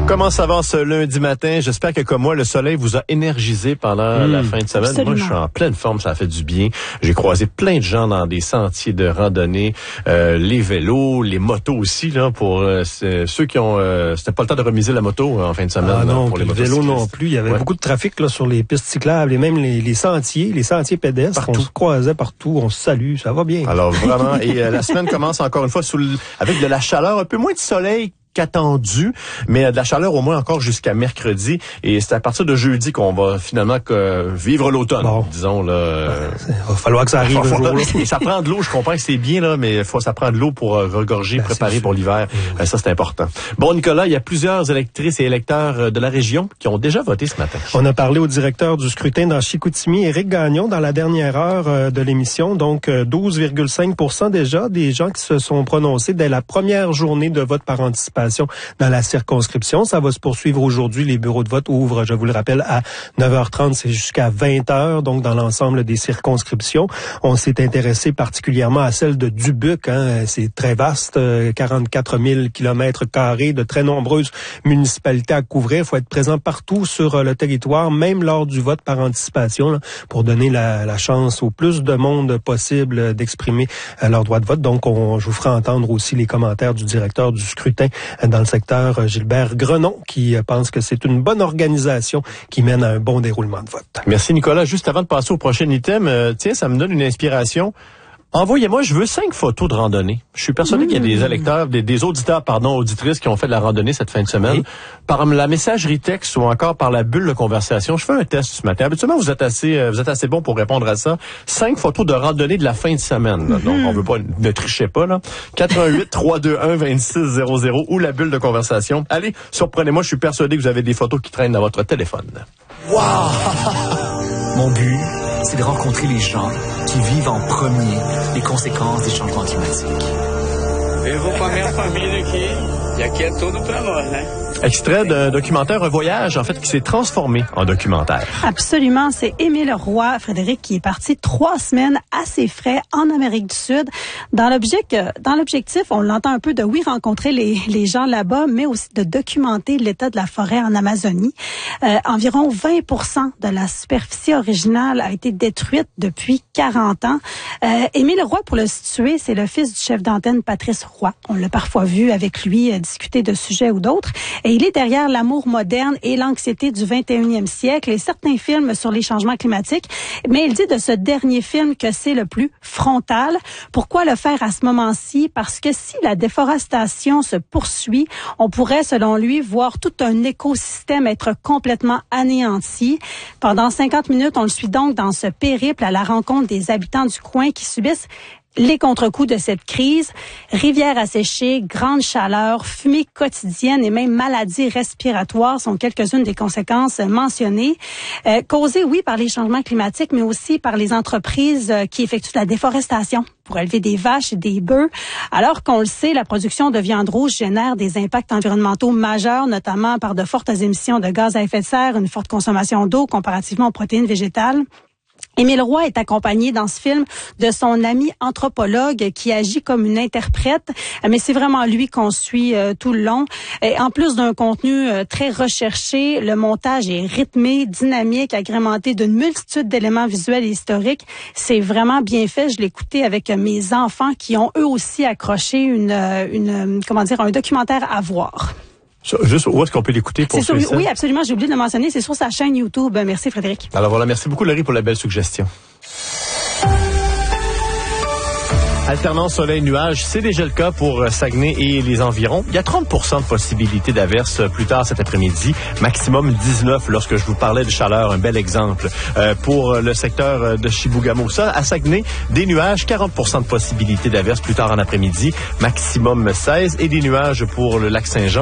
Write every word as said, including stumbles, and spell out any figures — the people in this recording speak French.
Comment ça va ce lundi matin? J'espère que comme moi, le soleil vous a énergisé pendant mmh, la fin de semaine. Absolument. Moi, je suis en pleine forme, ça a fait du bien. J'ai croisé plein de gens dans des sentiers de randonnée, euh, les vélos, les motos aussi, là, pour euh, ceux qui ont... Euh, c'était pas le temps de remiser la moto en fin de semaine. Ah non, là, pour les le vélo non plus. Il y avait ouais. beaucoup de trafic là sur les pistes cyclables et même les, les sentiers, les sentiers pédestres. Partout. On se croisait partout, on se salue, ça va bien. Alors vraiment, et euh, la semaine commence encore une fois sous le, avec de la chaleur, un peu moins de soleil attendu, mais de la chaleur au moins encore jusqu'à mercredi. Et c'est à partir de jeudi qu'on va finalement que vivre l'automne, bon. disons. Là, il va falloir que ça arrive faut, un jour. Là. Ça prend de l'eau, je comprends que c'est bien, là, mais faut, ça prend de l'eau pour regorger, ben, préparer pour l'hiver. Mmh. Ça, c'est important. Bon, Nicolas, il y a plusieurs électrices et électeurs de la région qui ont déjà voté ce matin. On a parlé au directeur du scrutin dans Chicoutimi, Éric Gagnon, dans la dernière heure de l'émission. Donc, douze virgule cinq pour cent déjà des gens qui se sont prononcés dès la première journée de vote par anticipation dans la circonscription. Ça va se poursuivre aujourd'hui. Les bureaux de vote ouvrent, je vous le rappelle, à neuf heures trente, c'est jusqu'à vingt heures, donc dans l'ensemble des circonscriptions. On s'est intéressé particulièrement à celle de Dubuque. Hein. C'est très vaste, quarante-quatre mille kilomètres carrés, de très nombreuses municipalités à couvrir. Il faut être présent partout sur le territoire, même lors du vote par anticipation, là, pour donner la, la chance au plus de monde possible d'exprimer leur droit de vote. Donc, on, je vous ferai entendre aussi les commentaires du directeur du scrutin dans le secteur, Gilbert Grenon, qui pense que c'est une bonne organisation qui mène à un bon déroulement de vote. Merci Nicolas. Juste avant de passer au prochain item, euh, tiens, ça me donne une inspiration. Envoyez-moi, je veux cinq photos de randonnée. Je suis persuadé mmh. qu'il y a des électeurs, des, des auditeurs, pardon, auditrices qui ont fait de la randonnée cette fin de semaine. Oui. Par la messagerie texte ou encore par la bulle de conversation. Je fais un test ce matin. Habituellement, vous êtes assez, vous êtes assez bon pour répondre à ça. Cinq photos de randonnée de la fin de semaine. Là. Mmh. Donc, on veut pas, ne trichez pas, là. quatre un huit, trois deux un, deux six zéro zéro ou la bulle de conversation. Allez, surprenez-moi, je suis persuadé que vous avez des photos qui traînent dans votre téléphone. Wow! Mon but, c'est de rencontrer les gens qui vivent en premier les conséquences des changements climatiques. Eu vou com a minha família aqui, e aqui é tudo pra nós, né? Extrait d'un documentaire, un voyage, en fait, qui s'est transformé en documentaire. Absolument. C'est Émile Roy, Frédéric, qui est parti trois semaines à ses frais en Amérique du Sud. Dans l'objectif, dans l'objectif, on l'entend un peu de, oui, rencontrer les, les gens là-bas, mais aussi de documenter l'état de la forêt en Amazonie. Euh, environ vingt pour cent de la superficie originale a été détruite depuis quarante ans. Euh, Émile Roy, pour le situer, c'est le fils du chef d'antenne Patrice Roy. On l'a parfois vu avec lui euh, discuter de sujets ou d'autres. Et il est derrière l'amour moderne et l'anxiété du vingt et unième siècle et certains films sur les changements climatiques. Mais il dit de ce dernier film que c'est le plus frontal. Pourquoi le faire à ce moment-ci? Parce que si la déforestation se poursuit, on pourrait, selon lui, voir tout un écosystème être complètement anéanti. Pendant cinquante minutes, on le suit donc dans ce périple à la rencontre des habitants du coin qui subissent les contre-coups de cette crise. Rivières asséchées, grande chaleur, fumée quotidienne et même maladies respiratoires sont quelques-unes des conséquences mentionnées. Euh, causées, oui, par les changements climatiques, mais aussi par les entreprises euh, qui effectuent de la déforestation pour élever des vaches et des bœufs. Alors qu'on le sait, la production de viande rouge génère des impacts environnementaux majeurs, notamment par de fortes émissions de gaz à effet de serre, une forte consommation d'eau comparativement aux protéines végétales. Émile Roy est accompagné dans ce film de son ami anthropologue qui agit comme une interprète, mais c'est vraiment lui qu'on suit euh, tout le long. Et en plus d'un contenu euh, très recherché, le montage est rythmé, dynamique, agrémenté d'une multitude d'éléments visuels et historiques. C'est vraiment bien fait. Je l'ai écouté avec mes enfants qui ont eux aussi accroché une, une comment dire, un documentaire à voir. Juste, où est-ce qu'on peut l'écouter pour sur, Oui, absolument, j'ai oublié de le mentionner, c'est sur sa chaîne YouTube. Merci Frédéric. Alors voilà, merci beaucoup Laurie pour la belle suggestion. Alternance soleil-nuage, c'est déjà le cas pour Saguenay et les environs. Il y a trente pour cent de possibilité d'averse plus tard cet après-midi, maximum dix-neuf lorsque je vous parlais de chaleur, un bel exemple. Euh, pour le secteur de Chibougamau, ça, à Saguenay, des nuages, quarante pour cent de possibilité d'averse plus tard en après-midi, maximum seize, et des nuages pour le lac Saint-Jean.